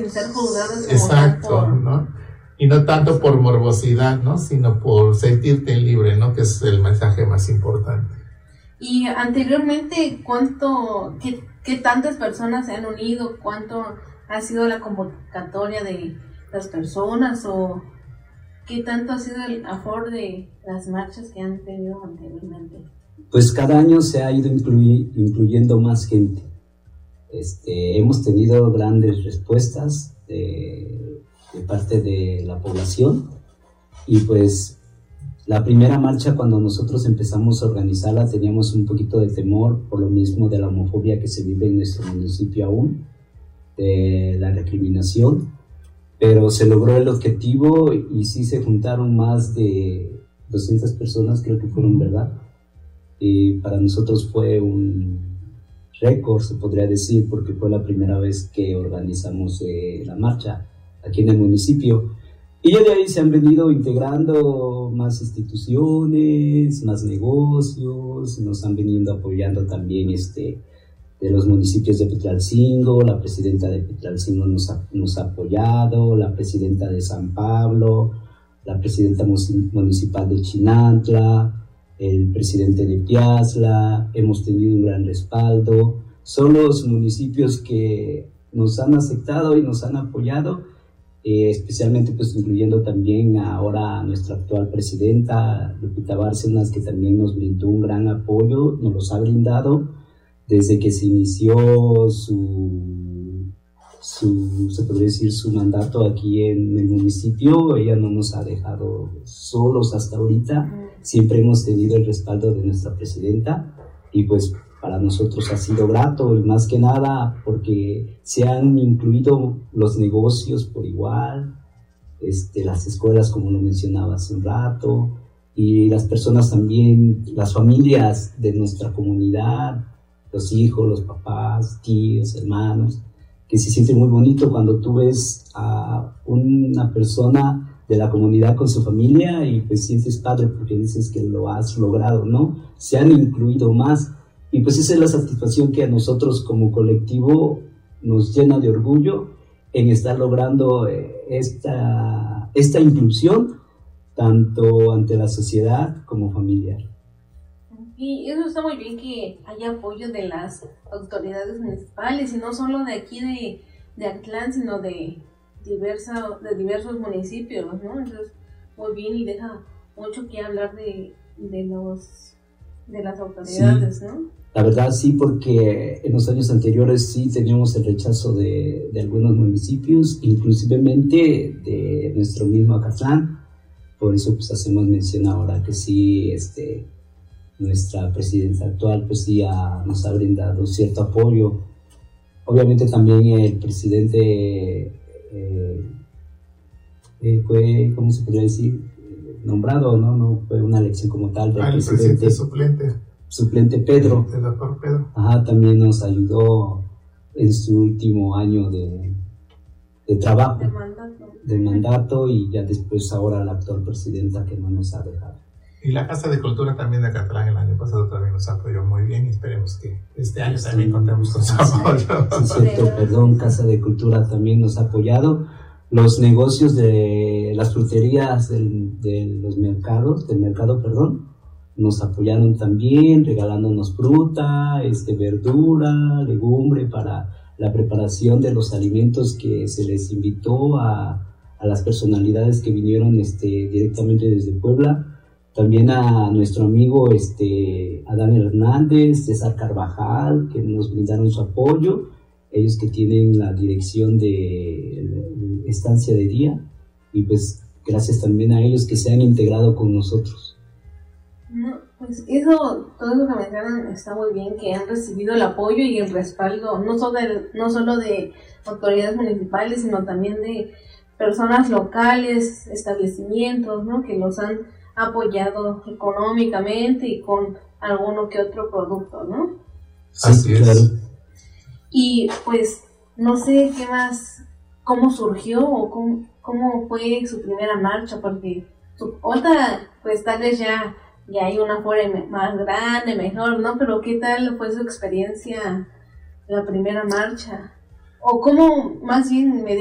ser juzgados como exacto, tal ¿no? Y no tanto por morbosidad, ¿no? Sino por sentirte libre, ¿no? Que es el mensaje más importante. Y anteriormente, ¿qué tantas personas se han unido? ¿Cuánto ha sido la convocatoria de las personas? ¿O qué tanto ha sido el aforo de las marchas que han tenido anteriormente? Pues cada año se ha ido incluyendo más gente. Hemos tenido grandes respuestas de parte de la población, y pues la primera marcha, cuando nosotros empezamos a organizarla, teníamos un poquito de temor por lo mismo de la homofobia que se vive en nuestro municipio aún, de la recriminación, pero se logró el objetivo y sí se juntaron más de 200 personas, creo que fueron, ¿verdad? Y para nosotros fue un récord, se podría decir, porque fue la primera vez que organizamos la marcha aquí en el municipio. Y ya de ahí se han venido integrando más instituciones, más negocios, nos han venido apoyando también de los municipios de Petlalcingo. La presidenta de Petlalcingo nos ha apoyado, la presidenta de San Pablo, la presidenta municipal de Chinantla, el presidente de Piazla. Hemos tenido un gran respaldo. Son los municipios que nos han aceptado y nos han apoyado, especialmente pues incluyendo también ahora a nuestra actual presidenta, Lupita Bárcenas, que también nos brindó un gran apoyo, nos los ha brindado desde que se inició se podría decir, su mandato aquí en el municipio. Ella no nos ha dejado solos hasta ahorita, siempre hemos tenido el respaldo de nuestra presidenta, y pues para nosotros ha sido grato, y más que nada porque se han incluido los negocios por igual, las escuelas, como lo mencionaba hace un rato, y las personas también, las familias de nuestra comunidad, los hijos, los papás, tíos, hermanos, que se siente muy bonito cuando tú ves a una persona de la comunidad con su familia y pues sientes padre porque dices que lo has logrado, ¿no? Se han incluido más, y pues esa es la satisfacción que a nosotros como colectivo nos llena de orgullo en estar logrando esta inclusión tanto ante la sociedad como familiar. Y eso está muy bien, que haya apoyo de las autoridades municipales, y no solo de aquí de Acatlán, sino de diversos municipios, ¿no? Entonces, muy bien, y deja mucho que hablar de las autoridades, sí, ¿no? La verdad sí, porque en los años anteriores sí teníamos el rechazo de algunos municipios, inclusivemente de nuestro mismo Acatlán. Por eso pues hacemos mención ahora que sí, nuestra presidenta actual pues sí nos ha brindado cierto apoyo. Obviamente también el presidente fue, ¿cómo se podría decir? Nombrado, ¿no? No fue una elección como tal del presidente suplente Pedro. El doctor Pedro. Ajá, también nos ayudó en su último año de trabajo, de mandato, y ya después ahora la actual presidenta, que no nos ha dejado. Y la Casa de Cultura también de Acatlán el año pasado también nos apoyó muy bien, y esperemos que este año también contemos con su apoyo. Sí, cierto, perdón, Casa de Cultura también nos ha apoyado. Los negocios de las fruterías del mercado, nos apoyaron también, regalándonos fruta, verdura, legumbre para la preparación de los alimentos que se les invitó a las personalidades que vinieron directamente desde Puebla. También a nuestro amigo Adán Hernández, César Carvajal, que nos brindaron su apoyo, ellos que tienen la dirección de estancia de día, y pues gracias también a ellos que se han integrado con nosotros. No, pues todo eso que mencionan está muy bien, que han recibido el apoyo y el respaldo, no solo de autoridades municipales, sino también de personas locales, establecimientos, ¿no? Que los han apoyado económicamente y con alguno que otro producto, ¿no? Así es. Claro. Y pues no sé qué más, cómo surgió o cómo fue su primera marcha, porque otra, pues tal vez ya hay una aforo más grande, mejor, ¿no? Pero ¿qué tal fue su experiencia la primera marcha? O cómo, más bien, me